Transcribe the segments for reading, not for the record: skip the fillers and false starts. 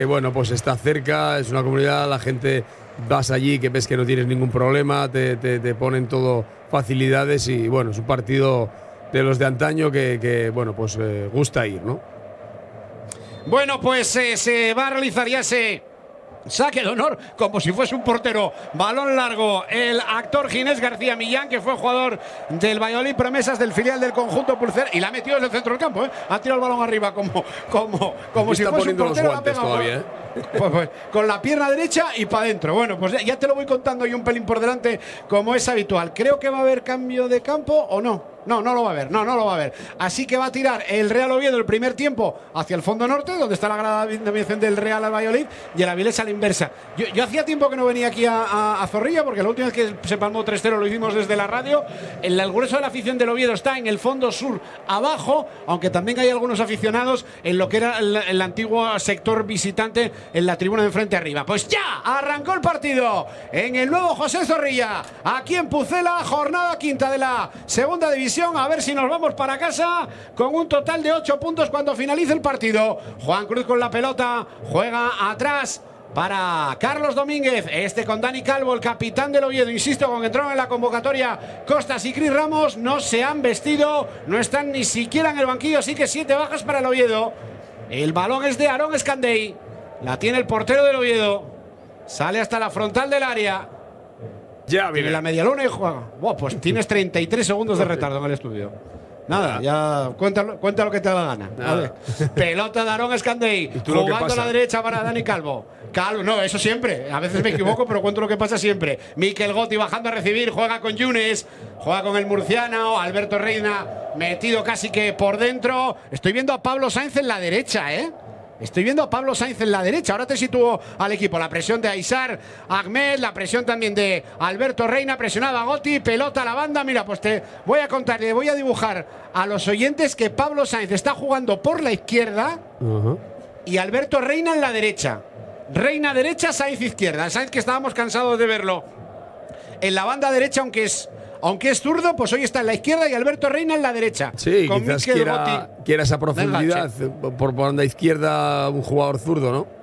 Bueno, pues está cerca, es una comunidad, la gente vas allí, que ves que no tienes ningún problema, te ponen todo facilidades y bueno, es un partido de los de antaño que bueno, pues gusta ir, ¿no? Bueno, pues se va a realizar ya ese saque de honor, como si fuese un portero. Balón largo, el actor Ginés García Millán, que fue jugador del Valladolid Promesas del filial del conjunto Pulcer, y la ha metido desde el centro del campo, ¿eh? Ha tirado el balón arriba como si fuese un portero. Los todavía, ¿eh? Pues, con la pierna derecha y para adentro. Bueno, pues ya te lo voy contando y un pelín por delante, como es habitual. Creo que va a haber cambio de campo o no. No lo va a haber, no lo va a haber. Así que va a tirar el Real Oviedo el primer tiempo hacia el fondo norte, donde está la grada de admisión del Real al Valladolid, y el Avilés a la inversa. Yo hacía tiempo que no venía aquí a Zorrilla, porque la última vez que se palmó 3-0 lo hicimos desde la radio. El grueso de la afición del Oviedo está en el fondo sur abajo, aunque también hay algunos aficionados en lo que era el antiguo sector visitante, en la tribuna de enfrente arriba. Pues ya arrancó el partido en el nuevo José Zorrilla, aquí en Pucela, jornada quinta de la segunda división. A ver si nos vamos para casa con un total de 8 puntos cuando finalice el partido. Juan Cruz con la pelota, juega atrás para Carlos Domínguez, con Dani Calvo, el capitán del Oviedo. Insisto, con que entraron en la convocatoria Costas y Cris Ramos, no se han vestido, no están ni siquiera en el banquillo, así que 7 bajas para el Oviedo. El balón es de Aarón Escandey, la tiene el portero del Oviedo, sale hasta la frontal del área. Ya, mira. En la medialuna y juega. Pues tienes 33 segundos de retardo en el estudio. Nada, ya cuenta lo que te da la gana. Vale. Pelota de Aarón Escandey, jugando a la derecha para Dani Calvo. No, eso siempre. A veces me equivoco, pero cuento lo que pasa siempre. Mikel Gotti bajando a recibir, juega con Yunes, juega con el murciano. Alberto Reina metido casi que por dentro. Estoy viendo a Pablo Sáenz en la derecha, ¿eh? Estoy viendo a Pablo Sáenz en la derecha. Ahora te sitúo al equipo. La presión de Aysar Ahmed, la presión también de Alberto Reina, presionado a Gotti, pelota a la banda. Mira, pues te voy a contar, le voy a dibujar a los oyentes que Pablo Sáenz está jugando por la izquierda y Alberto Reina en la derecha. Reina derecha, Sáenz izquierda. Sáenz, que estábamos cansados de verlo en la banda derecha, aunque es zurdo, pues hoy está en la izquierda y Alberto Reina en la derecha. Sí, con quizás quiera esa profundidad por banda izquierda, un jugador zurdo, ¿no?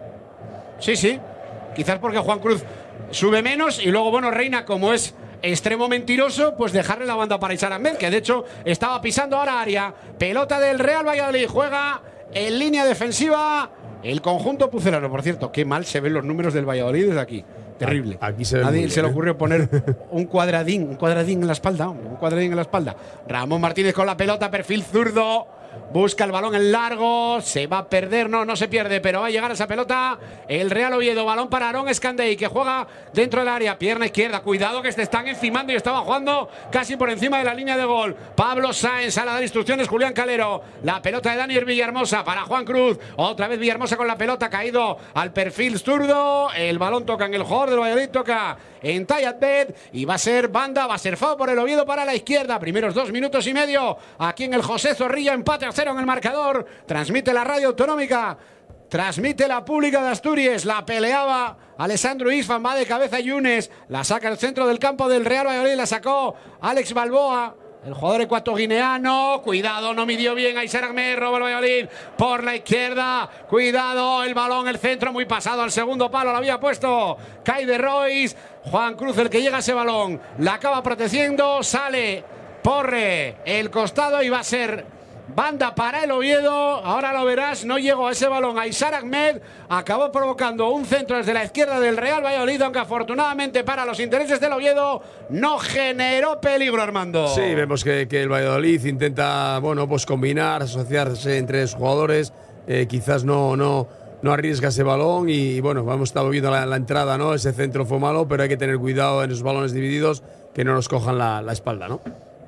Sí. Quizás porque Juan Cruz sube menos y luego, bueno, Reina, como es extremo mentiroso, pues dejarle la banda para Aysar Ahmed, que de hecho estaba pisando ahora área. Pelota del Real Valladolid, juega en línea defensiva el conjunto pucelano. Por cierto, qué mal se ven los números del Valladolid desde aquí. Terrible. Aquí se ve. Nadie se le ocurrió poner un cuadradín en la espalda, un cuadradín en la espalda. Ramón Martínez con la pelota, perfil zurdo. Busca el balón en largo, se va a perder, no se pierde, pero va a llegar esa pelota. El Real Oviedo, balón para Aarón Escandey, que juega dentro del área, pierna izquierda. Cuidado que te están encimando y estaba jugando casi por encima de la línea de gol. Pablo Sáenz, a la dar instrucciones Julián Calero. La pelota de Daniel Villahermosa para Juan Cruz. Otra vez Villahermosa con la pelota, caído al perfil zurdo. El balón toca en el jugador del Valladolid, toca en Tayatbet y va a ser banda, va a ser foul por el Oviedo para la izquierda. Primeros 2 minutos y medio aquí en el José Zorrilla, empate a 0 en el marcador. Transmite la radio autonómica, transmite la pública de Asturias. La peleaba Alessandro Isfan, va de cabeza Yunes, la saca al centro del campo del Real Valladolid, la sacó Alex Balboa, el jugador ecuatoguineano. Cuidado, no midió bien Aysar Ahmed, roba el Valladolid por la izquierda. Cuidado, el balón, el centro muy pasado al segundo palo, lo había puesto Kai de Royce. Juan Cruz, el que llega a ese balón, la acaba protegiendo, sale por el costado y va a ser banda para el Oviedo. Ahora lo verás, no llegó a ese balón Aysar Ahmed, acabó provocando un centro desde la izquierda del Real Valladolid, aunque afortunadamente para los intereses del Oviedo no generó peligro, Armando. Sí, vemos que el Valladolid intenta, bueno, pues combinar, asociarse entre los jugadores, quizás no arriesga ese balón y bueno, hemos estado viendo la entrada, ¿no? Ese centro fue malo, pero hay que tener cuidado en esos balones divididos que no nos cojan la espalda, ¿no?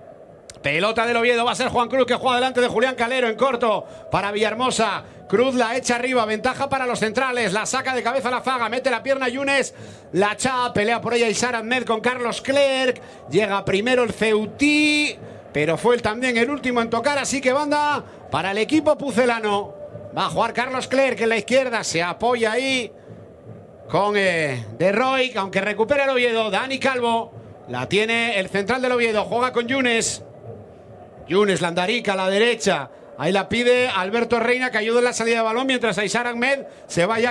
Pelota del Oviedo, va a ser Juan Cruz, que juega delante de Julián Calero en corto para Villahermosa. Cruz la echa arriba, ventaja para los centrales, la saca de cabeza la Faga, mete la pierna Yunes, la chapa, pelea por ella Aysar Ahmed con Carlos Clerc. Llega primero el Ceutí, pero fue también el último en tocar, así que banda para el equipo pucelano. Va a jugar Carlos Clerc en la izquierda, se apoya ahí con De Roy, aunque recupera el Oviedo. Dani Calvo, la tiene el central del Oviedo, juega con Yunes. Yunes, Landarica a la derecha, Ahí la pide Alberto Reina, que ayuda en la salida de balón, mientras Aysar Ahmed se va ya